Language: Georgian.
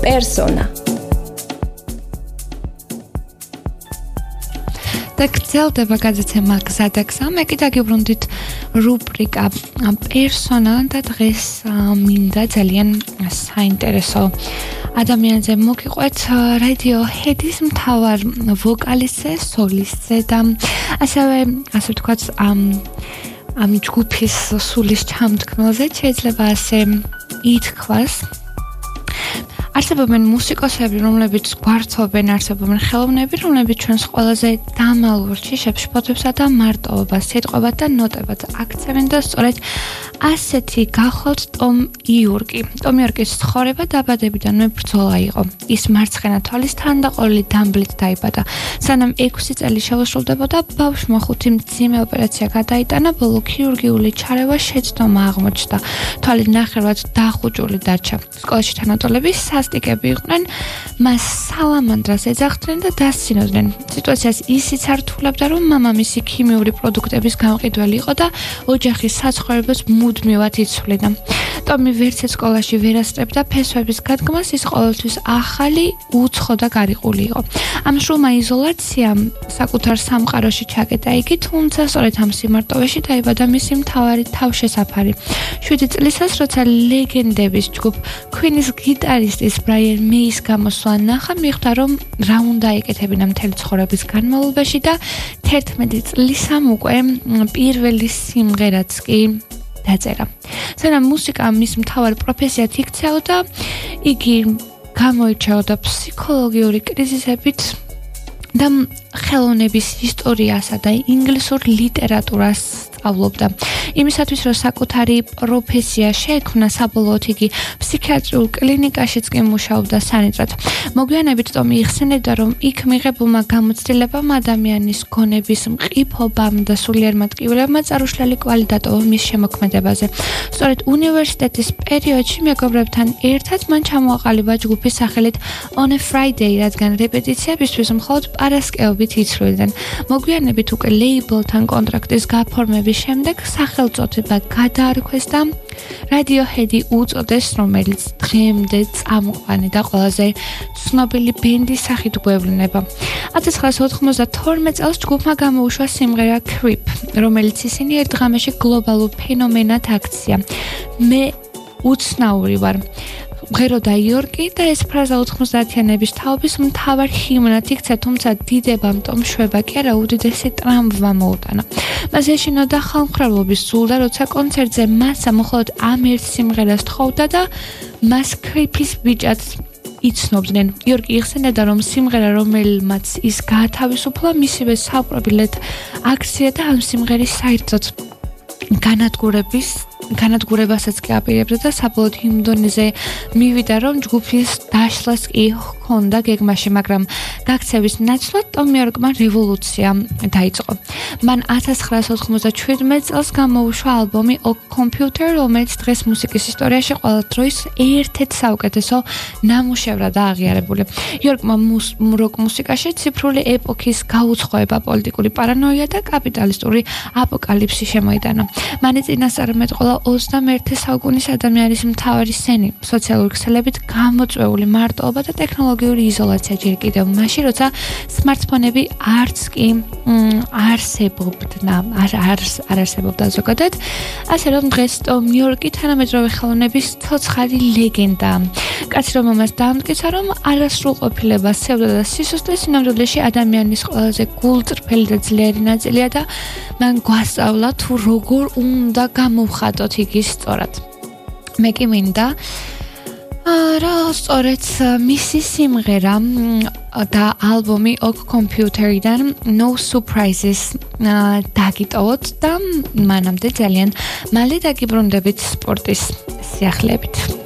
პერსონა. და გრძელდება გადაცემა გზადაგზა. მე კიდე გიბრუნდით რუბრიკა პერსონა და დღეს მინდა ძალიან საინტერესო ადამიანზე მოგიყვეთ Radiohead-ის მთავარ ვოკალისტზე, სოლისტზე და ასე ვთქვათ ამ ჯგუფის სულის ჩამთქმელზე შეიძლება ასე ითქვას. არსებობენ მუსიკოსები, რომლებიც გვართობენ, არსებობენ ხელოვნები, რომლებიც ჩვენს ყველაზე დამალულ ჯიშებს, შფოთებსა და მარტოობას, სიტყვებად და ნოტებად აქცევენ და სწორედ ასეთი გახლავთ ტომ იურკი. ტომ იურკის ცხოვრება დაბადებიდანვე ბრძოლა იყო. ის მარცხენა თვალის თანდაყოლილი დამბლით დაიბადა. სანამ 6 წელი შეუსრულდებოდა, ბავშვმა 5 მძიმე ოპერაცია გადაიტანა, ბოლო ქირურგიული ჩარევა შეცდომა აღმოჩნდა. თვალი ნახევრად დახუჭული დარჩა. სკოლაში თანატოლები სასტიკები იყვნენ, მას სალამანდრას ეძახდნენ და დასცინოდნენ. სიტუაციას ისიც არ თულებდა, რომ მამამისი ქიმიური პროდუქტების გამყიდველი იყო და ოჯახის საცხოვრებელს მუდმივად იცვლიდა. ტომი ვერც სკოლაში ვერ ასწრებდა ფესვების გადგმას, ის ყოველთვის ახალი, უცხო და გარიყული იყო. ამ შრომა იზოლაციამ საკუთარ სამყაროში ჩაკეტა იგი, თუმცა სწორედ ამ სიმარტოვეში დაიბადა მისი მთავარი თავშესაფარი. 7 წლისას, როცა ლეგენდების ჯგუფ Queen-ის გიტარისტის ბრაიან მეის გამოსვლა ნახა, მიხვდა, რომ რა უნდა ეკეთებინა მთელი ცხოვრების განმავლობაში და 11 წლისამ უკვე პირველი სიმღერაც კი დაწერა. სანამ მუსიკა მის მთავარ პროფესიად იქცეოდა, იგი გამოირჩეოდა ფსიქოლოგიური კრიზისებით და ხელოვნების ისტორიასა და ინგლისურ ლიტერატურას სწავლობდა. იმისათვის, რომ საკუთარი პროფესია შეექმნა, საბოლოოდ იგი ფსიქიატრიულ კლინიკაშიც კი მუშაობდა სანიტრად. მოგვიანებით ტომი იხსენებდა, რომ იქ მიღებულმა გამოცდილებამ ადამიანის გონების მყიფობამ და სულიერ მატკივრებმა წარუშლელი კვალი დატოვა მის შემოქმედებაზე. სწორედ უნივერსიტეტის პერიოდში მეგობრებთან ერთად მან ჩამოაყალიბა ჯგუფის სახელით On a Friday, რადგან რეპეტიციებისთვის მხოლოდ პარასკევებით იცვლიდნენ. მოგვიანებით უკვე ლეიბლთან კონტრაქტის გაფორმების შემდეგ სახელწოდება გადაარქვეს და Radiohead-ი უწოდეს, რომელიც დღემდე წამყვანი და ყველაზე ცნობილი ბენდის სახით გვევლინება. 1992 წელს ჯგუფმა გამოუშვა სიმღერა Creep, რომელიც ისინი ერთ ღამეში გლობალურ ფენომენად აქცია. მე უცნაური ვარ. მღეროდა იორკი და ეს ფრაზა 90-იანების თაობის მთავარ ჰიმნად იქცა, თუმცა დიდებამ ტომ შვება კი არა, უდიდესი ტრამპმა მოუტანა. მას ეშინოდა ხალხმრავლობის სულ და როცა კონცერტზე მასა მხოლოდ ამ ერთ სიმღერას თხოვდა და მას Creep-ის ბიჭად იცნობდნენ. იორკი იხსენებდა, რომ სიმღერა, რომელმაც ის გაათავისუფლა, მისივე საუბრობილად აქცია და ამ სიმღერის საერთოდ განადგურებასაც კი აპირებდა და საბოლოოდ იმ დონეზე მივიდა, რომ ჯგუფის დაშლას კი ჰქონდა გეგმაში, მაგრამ გაქცევის ნაცვლად ტომ იორკმა რევოლუცია დაიწყო. მან 1997 წელს გამოუშვა ალბომი Ok Computer, რომელიც დღეს მუსიკის ისტორიაში ყველა დროის ერთ-ერთ საუკეთესო ნამუშევრად აღიარებული. იორკმა როკ მუსიკაში ციფრული ეპოქის გაუცხოება, პოლიტიკური პარანოია და კაპიტალისტური აპოკალიფსი შემოიტანა. მან წინასწარმეტყველა 21 საუკუნის ადამიანის მთავარი სენი, სოციალური ქსელებით გამოწვეული მარტოობა და ტექნოლოგიური იზოლაცია ჯერ კიდევ მაშინ, როცა სმარტფონები არც კი არ არსებობდა ზოგადად. ასე რომ დღეს ტომ იორკი თანამედროვე ხელოვნების ცოცხალი ლეგენდაა. კაცი რომ ამას დაამტკიცა, რომ არასრულყოფილება, სევდა და სისუსტე სინამდვილეში ადამიანის ყველაზე გულწრფელი და ძლიერი ნაწილია და მან გვასწავლა თუ როგორ უნდა გამოვხატოთ იგი სწორად. მე კი მინდა რა სწორედ მისი სიმღერა და ალბომი Ok Computer-დან No Surprises დაგიტოვოთ და მანამდე ძალიან მალე დაგიბრუნდებით სპორტის სიახლეებით.